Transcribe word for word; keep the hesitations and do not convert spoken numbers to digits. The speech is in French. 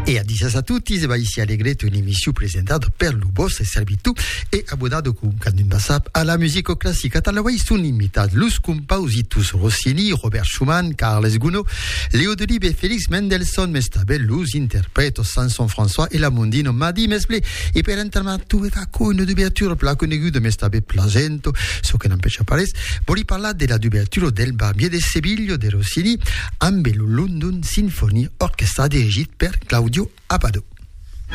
E a dices a tutti, se va ici allegret un'emissione presentata per Lubos e Servitù e abbonado con Candun Bassap alla musica classica. Talawai sono invitati Luz Compositus Rossini, Robert Schumann, Carles Gounod, Léo Delibes e Félix Mendelssohn, Mestabel, Luz, interpreto Samson François e la Mondino Madi Mesble. E per entrare tu e fa con una dubiatura per la conosciuta Mestabel Placento, so che non piace Paris, voglio parlare della dubiatura del Barbier de Seviglio de Rossini, Ambello London Sinfonie, orchestra dirigita per Claudio Abbado.